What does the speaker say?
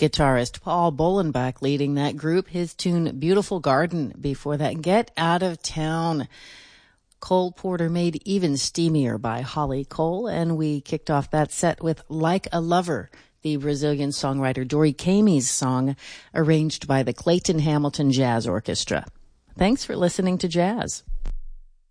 guitarist Paul Bolenbach leading that group. His tune, Beautiful Garden. Before that, Get Out of Town. Cole Porter made even steamier by Holly Cole. And we kicked off that set with Like a Lover, the Brazilian songwriter Dori Kamey's song, arranged by the Clayton Hamilton Jazz Orchestra. Thanks for listening to Jazz.